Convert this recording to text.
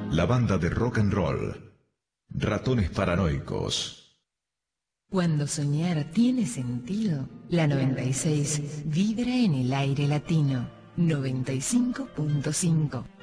la banda de rock and roll, Ratones Paranoicos. Cuando soñar tiene sentido, la 96 vibra en el aire latino. 95.5